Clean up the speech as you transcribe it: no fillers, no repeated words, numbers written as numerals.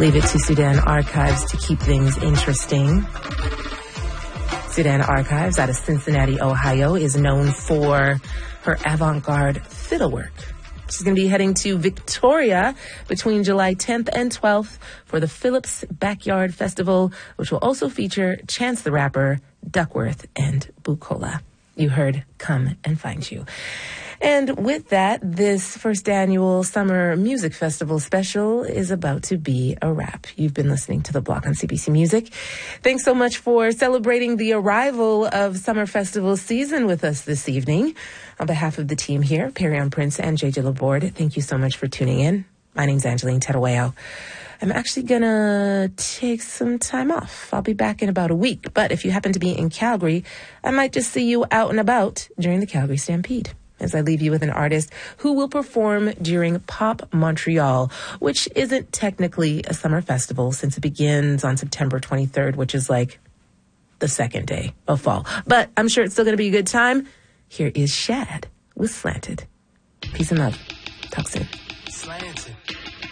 Leave it to Sudan Archives to keep things interesting. Sudan Archives out of Cincinnati, Ohio, is known for her avant-garde fiddlework. She's going to be heading to Victoria between July 10th and 12th for the Phillips Backyard Festival, which will also feature Chance the Rapper, Duckworth, and Bukola. You heard Come and Find You. And with that, this first annual Summer Music Festival special is about to be a wrap. You've been listening to The Block on CBC Music. Thanks so much for celebrating the arrival of Summer Festival season with us this evening. On behalf of the team here, Perion Prince and JJ Laborde, thank you so much for tuning in. My name's Angeline Terueo. I'm actually going to take some time off. I'll be back in about a week. But if you happen to be in Calgary, I might just see you out and about during the Calgary Stampede, as I leave you with an artist who will perform during Pop Montreal, which isn't technically a summer festival since it begins on September 23rd, which is like the second day of fall. But I'm sure it's still going to be a good time. Here is Shad with Slanted. Peace and love. Talk soon. Slanted.